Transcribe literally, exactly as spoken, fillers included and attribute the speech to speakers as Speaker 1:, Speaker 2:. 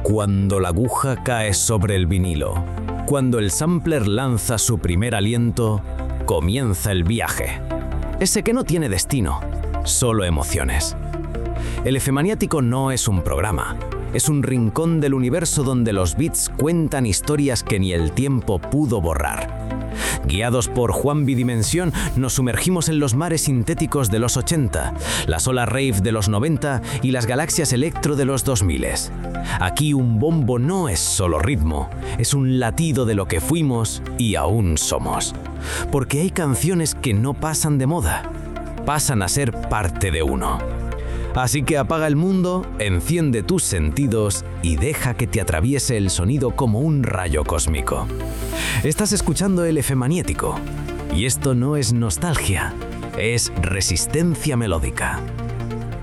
Speaker 1: Cuando la aguja cae sobre el vinilo, cuando el sampler lanza su primer aliento, comienza el viaje. Ese que no tiene destino, solo emociones. El Efemaniático no es un programa, es un rincón del universo donde los beats cuentan historias que ni el tiempo pudo borrar. Guiados por Juan Bidimensión, nos sumergimos en los mares sintéticos de los ochenta, las olas rave de los noventa y las galaxias electro de los dos mil. Aquí un bombo no es solo ritmo, es un latido de lo que fuimos y aún somos. Porque hay canciones que no pasan de moda, pasan a ser parte de uno. Así que apaga el mundo, enciende tus sentidos y deja que te atraviese el sonido como un rayo cósmico. Estás escuchando el Efemaniático, y esto no es nostalgia, es resistencia melódica.